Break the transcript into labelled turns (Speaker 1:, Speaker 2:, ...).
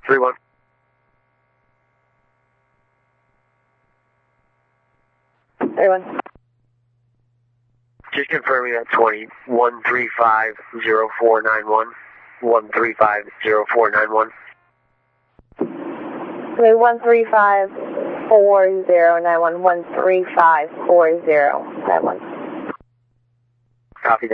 Speaker 1: 3-1. Just confirming that 20. 1350491. 1350491.
Speaker 2: Okay, 1354091. 1354091.
Speaker 1: Copy that.